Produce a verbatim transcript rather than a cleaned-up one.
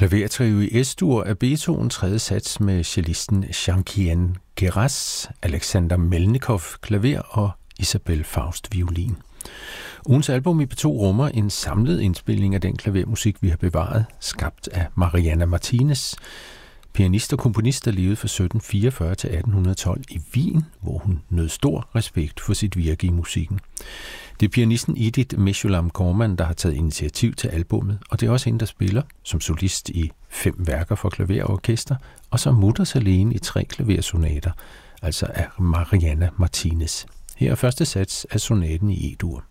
Klavertrio i S-dur af Beethoven tredje sats med cellisten Jean-Guihen Queyras, Alexander Melnikov klaver og Isabelle Faust violin. Ugens album i P to rummer en samlet indspilning af den klavermusik, vi har bevaret, skabt af Mariana Martinez, pianist og komponist, der levede fra sytten fireogfyrre til atten tolv i Wien, hvor hun nød stor respekt for sit virke i musikken. Det er pianisten Edith Meshulam-Korman, der har taget initiativ til albummet, og det er også hende, der spiller som solist i fem værker for klaver og orkester, og som mutters alene i tre klaversonater, altså af Mariana Martinez. Her er første sats af sonaten i E-dur.